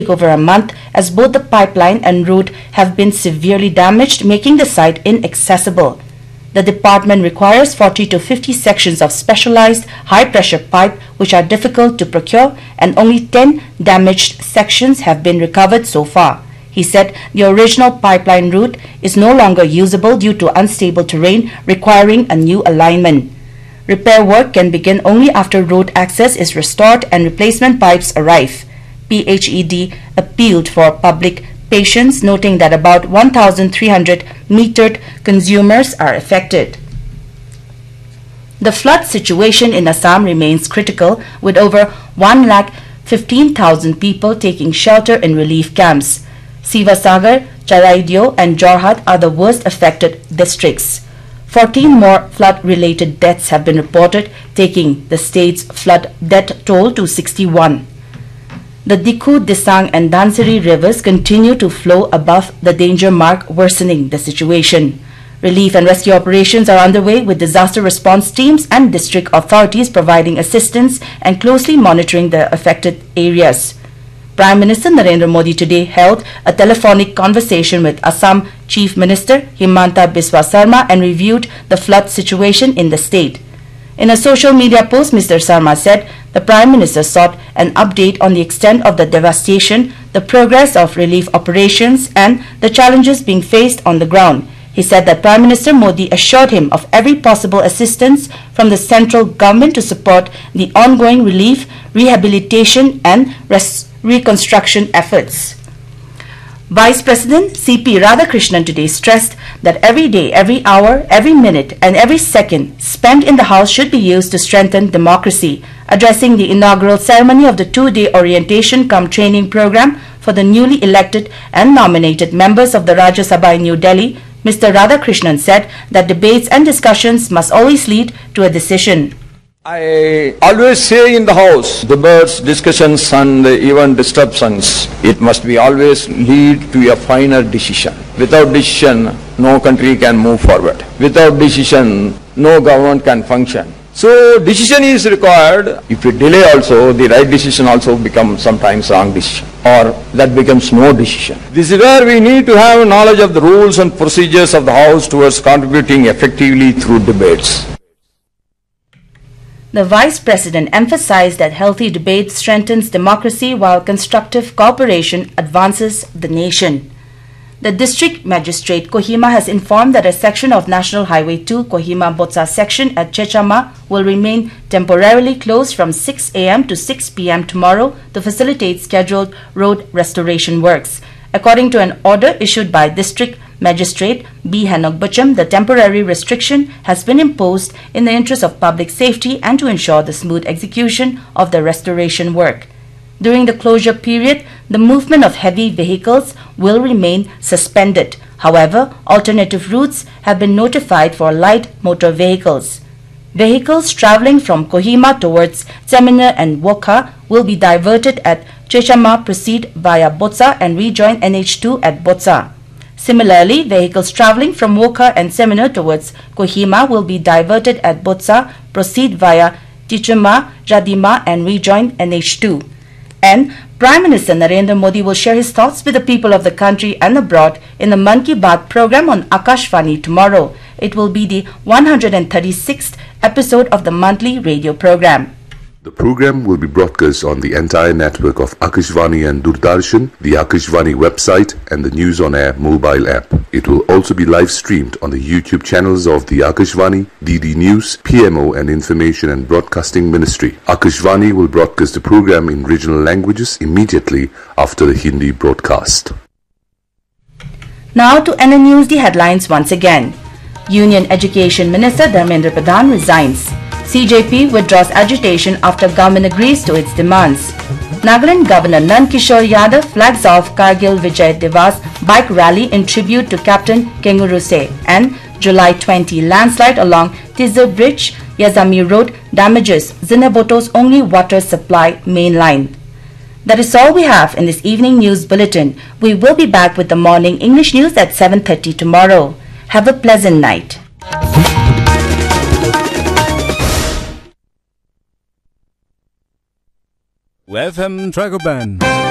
over a month as both the pipeline and road have been severely damaged, making the site inaccessible. The department requires 40 to 50 sections of specialized high-pressure pipe which are difficult to procure, and only 10 damaged sections have been recovered so far. He said the original pipeline route is no longer usable due to unstable terrain requiring a new alignment. Repair work can begin only after road access is restored and replacement pipes arrive. PHED appealed for public patience, noting that about 1,300 metered consumers are affected. The flood situation in Assam remains critical, with over 1,15,000 people taking shelter in relief camps. Sivasagar, Charaideo and Jorhat are the worst affected districts. 14 more flood-related deaths have been reported, taking the state's flood death toll to 61. The Dikhu, Disang and Dhansiri rivers continue to flow above the danger mark, worsening the situation. Relief and rescue operations are underway, with disaster response teams and district authorities providing assistance and closely monitoring the affected areas. Prime Minister Narendra Modi today held a telephonic conversation with Assam Chief Minister Himanta Biswa Sarma and reviewed the flood situation in the state. In a social media post, Mr. Sarma said the Prime Minister sought an update on the extent of the devastation, the progress of relief operations and the challenges being faced on the ground. He said that Prime Minister Modi assured him of every possible assistance from the central government to support the ongoing relief, rehabilitation and reconstruction efforts. Vice President C.P. Radhakrishnan today stressed that every day, every hour, every minute and every second spent in the House should be used to strengthen democracy. Addressing the inaugural ceremony of the two-day orientation cum training program for the newly elected and nominated members of the Rajya Sabha in New Delhi, Mr. Radhakrishnan said that debates and discussions must always lead to a decision. I always say in the House, debates, discussions and even disruptions, it must be always lead to a final decision. Without decision, no country can move forward. Without decision, no government can function. So decision is required. If you delay also, the right decision also becomes sometimes wrong decision, or that becomes no decision. This is where we need to have knowledge of the rules and procedures of the House towards contributing effectively through debates. The Vice President emphasized that healthy debate strengthens democracy while constructive cooperation advances the nation. The District Magistrate Kohima has informed that a section of National Highway 2 Kohima-Botsa section at Chechama will remain temporarily closed from 6 a.m. to 6 p.m. tomorrow to facilitate scheduled road restoration works. According to an order issued by District Magistrate B. Hanogbacham, the temporary restriction has been imposed in the interest of public safety and to ensure the smooth execution of the restoration work. During the closure period, the movement of heavy vehicles will remain suspended. However, alternative routes have been notified for light motor vehicles. Vehicles traveling from Kohima towards Seminar and Wokha will be diverted at Chechama, proceed via Botsa and rejoin NH2 at Botsa. Similarly, vehicles traveling from Wokha and Seminar towards Kohima will be diverted at Botsa, proceed via Tichuma, Radima and rejoin NH2. And Prime Minister Narendra Modi will share his thoughts with the people of the country and abroad in the Mann Ki Baat program on Akashvani tomorrow. It will be the 136th episode of the monthly radio program. The program will be broadcast on the entire network of Akashvani and Doordarshan, the Akashvani website and the News on Air mobile app. It will also be live streamed on the YouTube channels of the Akashvani, DD News, PMO and Information and Broadcasting Ministry. Akashvani will broadcast the program in regional languages immediately after the Hindi broadcast. Now to NN News, the headlines once again. Union Education Minister Dharmendra Pradhan resigns. CJP withdraws agitation after government agrees to its demands. Nagaland Governor Nand Kishore Yadav flags off Kargil Vijay Divas bike rally in tribute to Captain Kenguruse, and July 20 landslide along Tizur Bridge, Yazami Road damages Zinaboto's only water supply main line. That is all we have in this evening news bulletin. We will be back with the morning English news at 7:30 tomorrow. Have a pleasant night. FM Tragoban.